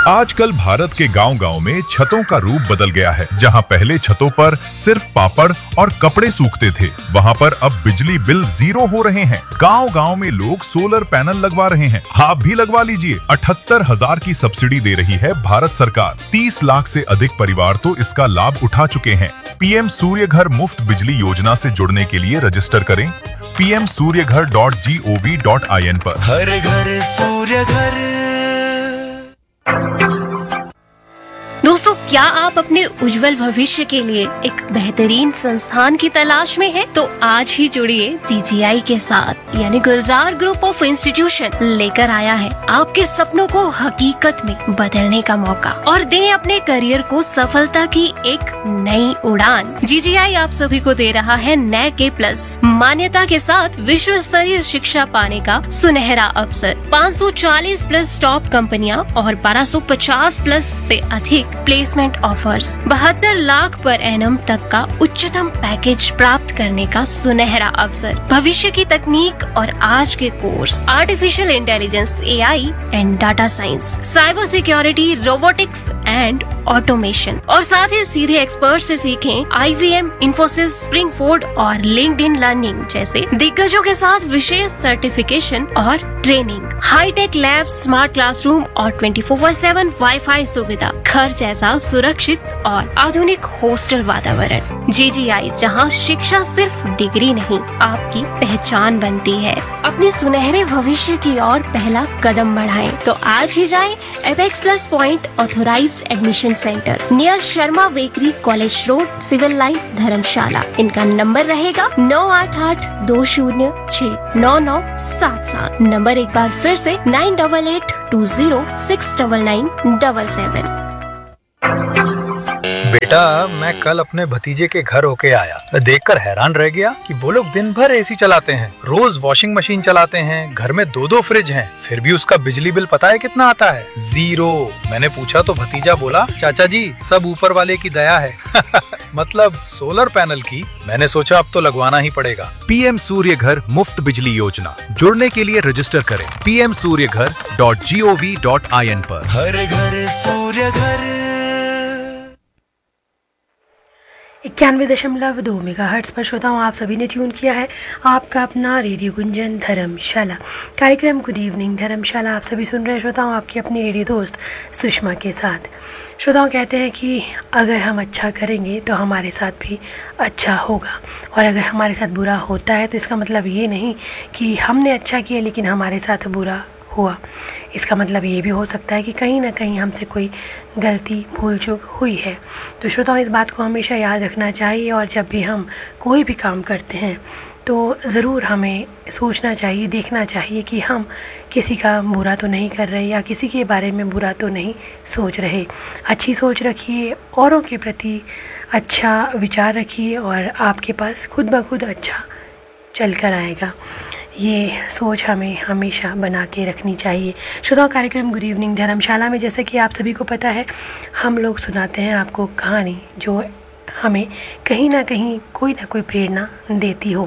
आजकल भारत के गांव-गांव में छतों का रूप बदल गया है। जहां पहले छतों पर सिर्फ पापड़ और कपड़े सूखते थे, वहां पर अब बिजली बिल 0 हो रहे हैं। गांव-गांव में लोग सोलर पैनल लगवा रहे हैं। आप भी लगवा लीजिए। 78,000 की सब्सिडी दे रही है भारत सरकार। 30 लाख से अधिक परिवार तो इसका लाभ उठा चुके हैं। पीएम सूर्य घर मुफ्त बिजली योजना से जुड़ने के लिए रजिस्टर करें pmsuryaghar.gov.in पर। हर घर सूर्य घर। दोस्तों, क्या आप अपने उज्जवल भविष्य के लिए एक बेहतरीन संस्थान की तलाश में हैं? तो आज ही जुड़िए GGI के साथ, यानी गुलजार ग्रुप ऑफ इंस्टीट्यूशन लेकर आया है आपके सपनों को हकीकत में बदलने का मौका और दें अपने करियर को सफलता की एक नई उड़ान। GGI आप सभी को दे रहा है NAC A+ मान्यता के साथ विश्व स्तरीय शिक्षा पाने का सुनहरा अवसर। 540+ टॉप कंपनियां और 1250+ से अधिक placement offers, 72 lakh per annum तक का उच्चतम पैकेज प्राप्त करने का सुनहरा अवसर, भविष्य की तकनीक और आज के course artificial intelligence, AI and data science, cyber security, robotics and automation और साथ ही सीधे एक्सपर्ट से सीखें IBM, इन्फोसिस, स्प्रिंगफोर्ड और लिंक्डइन लर्निंग जैसे दिग्गजों के साथ विशेष सर्टिफिकेशन और training, hi tech lab, smart classroom और 24/7 वाईफाई सुविधा, घर जैसा सुरक्षित और आधुनिक हॉस्टल वातावरण। GGI, जहां शिक्षा सिर्फ डिग्री नहीं आपकी पहचान बनती है। अपने सुनहरे भविष्य की ओर पहला कदम बढ़ाएं तो आज ही जाएं apex plus point authorised admission centre near Sharma bakery, college road, civil line, धर्मशाला। इनका नंबर रहेगा 9882069977। नंबर एक बार फिर से 9882069977। बेटा, मैं कल अपने भतीजे के घर होके आया। मैं देखकर हैरान रह गया कि वो लोग दिन भर एसी चलाते हैं, रोज वॉशिंग मशीन चलाते हैं, घर में 2-2 फ्रिज हैं, फिर भी उसका बिजली बिल पता है कितना आता है? 0। मैंने पूछा तो भतीजा बोला, चाचा जी सब ऊपर वाले की दया है। मतलब सोलर पैनल की। मैंने सोचा अब तो लगवाना ही पड़ेगा। पीएम सूर्य घर मुफ्त बिजली योजना, जुड़ने के लिए रजिस्टर करें pmsuryaghar.gov.in पर। हर घर सूर्य घर। 91.2 मेगाहर्ट्ज पर श्रोताओं, आप सभी ने ट्यून किया है आपका अपना रेडियो गुंजन धर्मशाला कार्यक्रम गुड इवनिंग धर्मशाला। आप सभी सुन रहे हैं श्रोताओं आपकी अपनी रेडियो दोस्त सुषमा के साथ। श्रोताओं, कहते हैं कि अगर हम अच्छा करेंगे तो हमारे साथ भी अच्छा होगा, और अगर हमारे साथ बुरा होता है तो इसका मतलब ये नहीं कि हमने अच्छा किया लेकिन हमारे साथ बुरा हुआ। इसका मतलब ये भी हो सकता है कि कहीं ना कहीं हमसे कोई गलती भूल चूक हुई है। तो श्रोताओं, इस बात को हमेशा याद रखना चाहिए, और जब भी हम कोई भी काम करते हैं तो ज़रूर हमें सोचना चाहिए, देखना चाहिए कि हम किसी का बुरा तो नहीं कर रहे या किसी के बारे में बुरा तो नहीं सोच रहे। अच्छी सोच रखिए, औरों के प्रति अच्छा विचार रखिए और आपके पास खुद ब खुद अच्छा चल कर आएगा। ये सोच हमें हमेशा बना के रखनी चाहिए। श्रोताओं, कार्यक्रम गुड इवनिंग धर्मशाला में जैसे कि आप सभी को पता है, हम लोग सुनाते हैं आपको कहानी जो हमें कहीं ना कहीं कोई ना कोई प्रेरणा देती हो।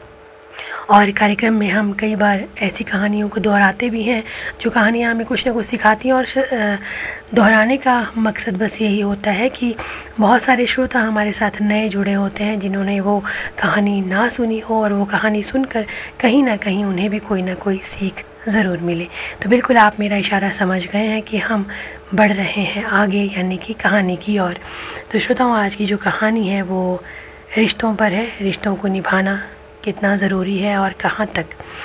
और कार्यक्रम में हम कई बार ऐसी कहानियों को दोहराते भी हैं जो कहानियाँ हमें कुछ ना कुछ सिखाती हैं, और दोहराने का मकसद बस यही होता है कि बहुत सारे श्रोता हमारे साथ नए जुड़े होते हैं जिन्होंने वो कहानी ना सुनी हो, और वो कहानी सुनकर कहीं ना कहीं उन्हें भी कोई ना कोई सीख ज़रूर मिले। तो बिल्कुल आप मेरा इशारा समझ गए हैं कि हम बढ़ रहे हैं आगे, यानी कि कहानी की ओर। तो श्रोताओं, आज की जो कहानी है वो रिश्तों पर है। रिश्तों को निभाना कितना ज़रूरी है और कहाँ तक।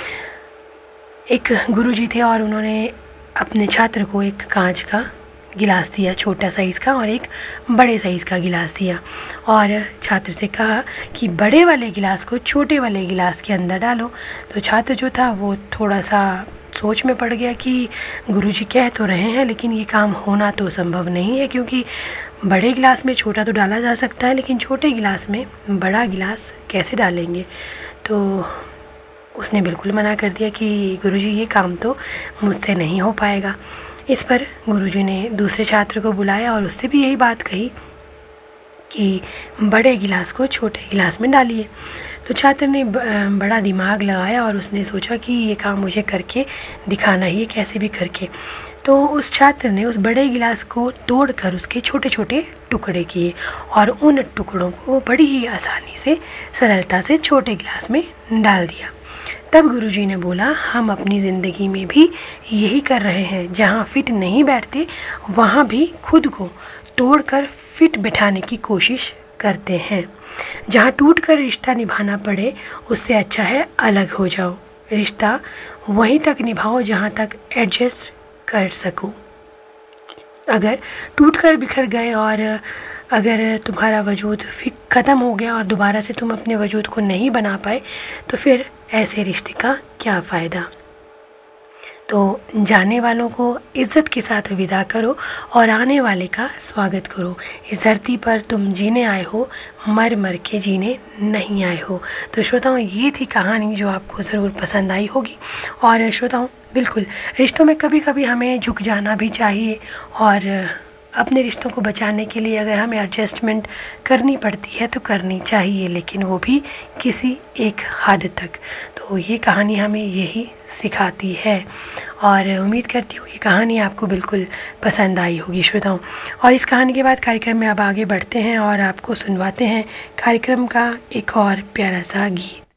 एक गुरुजी थे और उन्होंने अपने छात्र को एक कांच का गिलास दिया, छोटा साइज़ का, और एक बड़े साइज़ का गिलास दिया, और छात्र से कहा कि बड़े वाले गिलास को छोटे वाले गिलास के अंदर डालो। तो छात्र जो था वो थोड़ा सा सोच में पड़ गया कि गुरुजी कह तो रहे हैं लेकिन ये काम होना तो संभव नहीं है, क्योंकि बड़े गिलास में छोटा तो डाला जा सकता है लेकिन छोटे गिलास में बड़ा गिलास कैसे डालेंगे। तो उसने बिल्कुल मना कर दिया कि गुरुजी ये काम तो मुझसे नहीं हो पाएगा। इस पर गुरुजी ने दूसरे छात्र को बुलाया और उससे भी यही बात कही कि बड़े गिलास को छोटे गिलास में डालिए। तो छात्र ने बड़ा दिमाग लगाया और उसने सोचा कि ये काम मुझे करके दिखाना ही है, कैसे भी करके। तो उस छात्र ने उस बड़े गिलास को तोड़कर उसके छोटे छोटे टुकड़े किए और उन टुकड़ों को बड़ी ही आसानी से, सरलता से छोटे गिलास में डाल दिया। तब गुरुजी ने बोला, हम अपनी ज़िंदगी में भी यही कर रहे हैं। जहाँ फिट नहीं बैठते वहाँ भी खुद को तोड़कर फिट बैठाने की कोशिश करते हैं। जहाँ टूटकर रिश्ता निभाना पड़े उससे अच्छा है अलग हो जाओ। रिश्ता वहीं तक निभाओ जहाँ तक एडजस्ट कर सको। अगर टूटकर बिखर गए और अगर तुम्हारा वजूद ख़त्म हो गया और दोबारा से तुम अपने वजूद को नहीं बना पाए तो फिर ऐसे रिश्ते का क्या फ़ायदा। तो जाने वालों को इज़्ज़त के साथ विदा करो और आने वाले का स्वागत करो। इस धरती पर तुम जीने आए हो, मर मर के जीने नहीं आए हो। तो श्रोताओं, ये थी कहानी जो आपको ज़रूर पसंद आई होगी। और श्रोताओं, बिल्कुल रिश्तों में कभी कभी हमें झुक जाना भी चाहिए और अपने रिश्तों को बचाने के लिए अगर हमें एडजस्टमेंट करनी पड़ती है तो करनी चाहिए, लेकिन वो भी किसी एक हद तक। तो ये कहानी हमें यही सिखाती है और उम्मीद करती हूँ ये कहानी आपको बिल्कुल पसंद आई होगी श्रोताओं। और इस कहानी के बाद कार्यक्रम में अब आगे बढ़ते हैं और आपको सुनवाते हैं कार्यक्रम का एक और प्यारा सा गीत।